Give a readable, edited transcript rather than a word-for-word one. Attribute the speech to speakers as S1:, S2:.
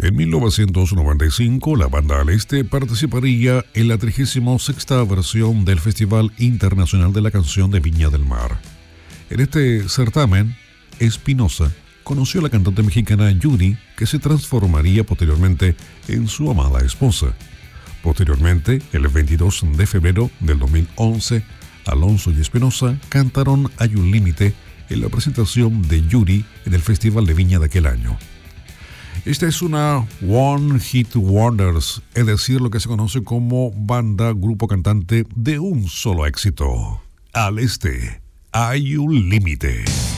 S1: En 1995, la banda Al Este participaría en la 36ª versión del Festival Internacional de la Canción de Viña del Mar. En este certamen, Espinosa conoció a la cantante mexicana Yuri, que se transformaría posteriormente en su amada esposa. Posteriormente, el 22 de febrero del 2011, Alonso y Espinosa cantaron Hay un límite en la presentación de Yuri en el Festival de Viña de aquel año. Esta es una One Hit Wonders, es decir, lo que se conoce como banda, grupo, cantante de un solo éxito. Al Este, Hay un límite.